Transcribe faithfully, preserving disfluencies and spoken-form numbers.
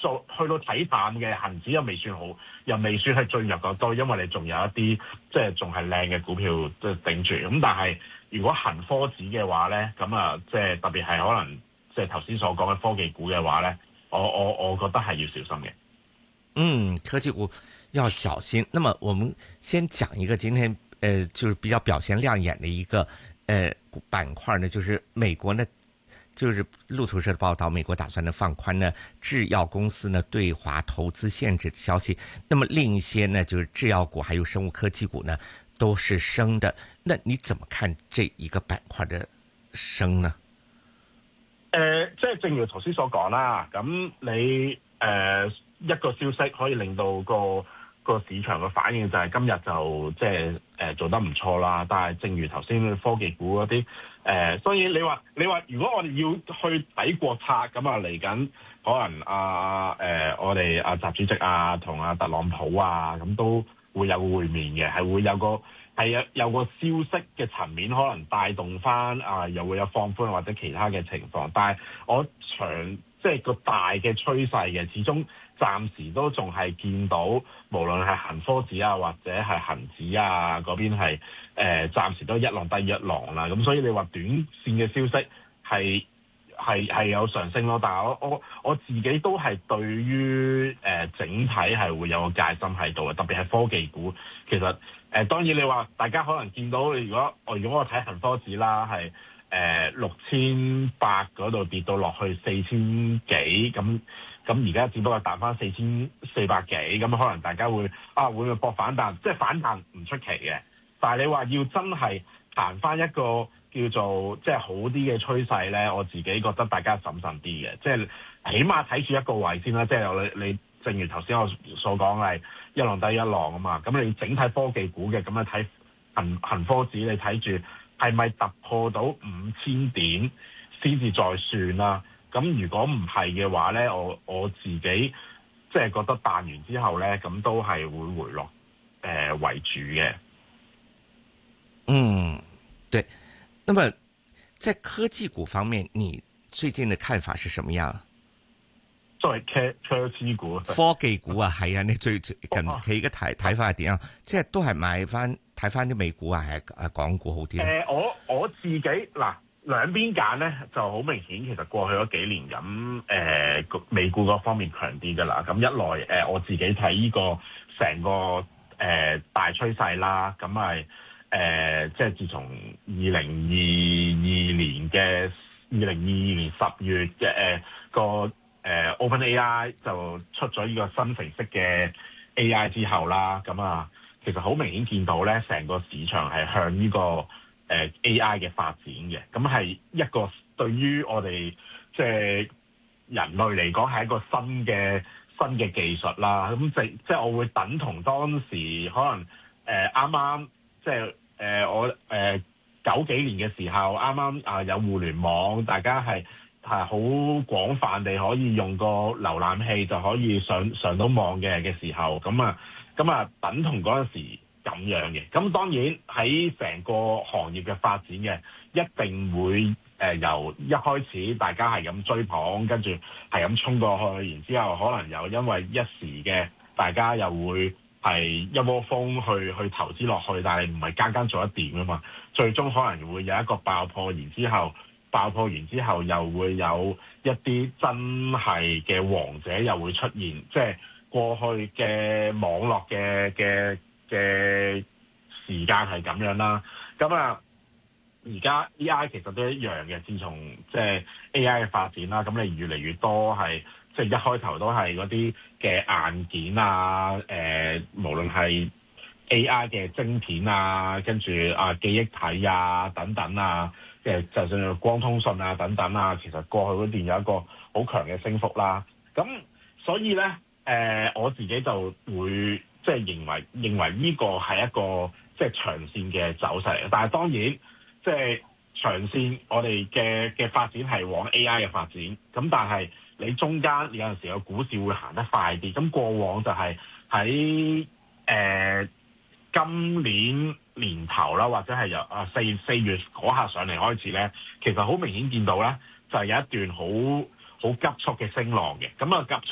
做去到睇淡嘅恒指又未算好，又未算係最弱嗰堆，因為你仲有一啲即係仲係靚嘅股票即係頂住。咁但係如果恒科指嘅話咧，咁啊即係特別係可能即係頭先所講嘅科技股嘅話咧，我我我覺得係要小心嘅。 嗯，科技股要小心。那麼我們先講一個今天呃就是比較表現亮眼的一個呃板塊呢，就是美國呢。就是路透社的報道，美國打算呢放寬呢製藥公司呢對華投資限制的消息。那麼另一些呢，就是製藥股還有生物科技股呢，都是升的。那你怎麼看這一個板塊的升呢？ 誒、呃，即係正如頭先所講啦，咁你誒、呃、一個消息可以令到個個市場嘅反應就係今日就即係誒、呃、做得唔錯啦。但係正如頭先科技股嗰啲。誒、呃，所以你話你話，如果我哋要去抵國策咁啊，嚟緊可能啊誒、呃，我哋阿習主席啊同阿特朗普啊咁都會有個會面嘅，係會有個係有有個消息嘅層面，可能帶動翻啊，又會有放寬或者其他嘅情況。但係我長即係個大嘅趨勢嘅，始終暫時都仲係見到，無論係恒科指啊或者係恒指啊嗰邊係。誒、呃、暫時都一浪低於一浪啦，咁所以你話短線嘅消息係係係有上升咯，但係我我我自己都係對於誒、呃、整體係會有個戒心喺度嘅，特別係科技股。其實誒、呃、當然你話大家可能見到，如果我如果我睇恒科指啦，係誒六千八嗰度跌到落去四千幾，咁咁而家只不過彈翻四千四百幾，咁可能大家會啊會唔會搏反彈？即係反彈唔出奇嘅。但係你話要真係行翻一個叫做即係好啲嘅趨勢咧，我自己覺得大家審慎啲嘅，即係起碼睇住一個位先啦。即係你你正如頭先我所講係一浪低一浪啊嘛。咁你整體科技股嘅咁樣睇恒恒科指，你睇住係咪突破到五千點先至再算啦？咁如果唔係嘅話咧，我我自己即係覺得彈完之後咧，咁都係會回落誒、呃、為主嘅。 嗯，對。那麼在科技股方面，你最近的看法是什麼樣？ 作為科科技股， 科技股啊，係啊，你最最近期嘅睇睇法係點啊？即係都係買翻睇翻啲美股啊，係誒港股好啲咧？ 誒、呃，我我自己嗱兩邊揀咧，就好明顯，其實過去嗰幾年咁誒、呃，美股嗰方面強啲噶啦。咁一來誒、呃，我自己睇呢、這個成個誒、呃、大趨勢啦，咁係。誒、呃，即係自從二零二二年嘅二零二二年十月嘅誒、呃、個誒、呃、OpenAI 就出咗呢個新程式嘅 A I 之後啦，咁啊，其實好明顯見到咧，成個市場係向呢、這個誒、呃、A I 嘅發展嘅，咁係一個對於我哋即係人類嚟講係一個新嘅新嘅技術啦。咁即即係我會等同當時可能誒啱啱即係。誒、呃、我誒、呃、九幾年嘅時候，啱啱啊有互聯網，大家係係好廣泛地可以用個瀏覽器就可以上上到網嘅嘅時候，咁啊咁啊等同嗰陣時咁樣嘅。咁當然喺成個行業嘅發展嘅，一定會誒、呃、由一開始大家係咁追捧，跟住係咁衝過去，然之後可能又因為一時嘅大家又會。係一窩蜂去去投資落去，但係唔係間間做得掂啊嘛。最終可能會有一個爆破，然之後爆破完之後又會有一啲真係嘅王者又會出現，即係過去嘅網絡嘅嘅嘅時間係咁樣啦。咁啊，而家 A I 其實都一樣嘅，自從即係 A I 嘅發展啦，咁你越嚟越多係。即係一開頭都係嗰啲嘅硬件啊，誒、呃，無論係 A I 嘅晶片啊，跟住啊記憶體啊等等啊，誒，就算係光通訊啊等等啊，其實過去嗰段有一個好強嘅升幅啦。咁所以咧，誒、呃，我自己就會即係認為認為呢個係一個即係長線嘅走勢嚟。但係當然，即係長線我哋嘅嘅發展係往 A I 嘅發展，咁但係。你中間有陣時個股市會行得快啲，咁過往就係喺誒今年年頭啦，或者係由啊四四月嗰下上嚟開始咧，其實好明顯見到咧，就係有一段好好急速嘅升浪嘅，咁啊急速。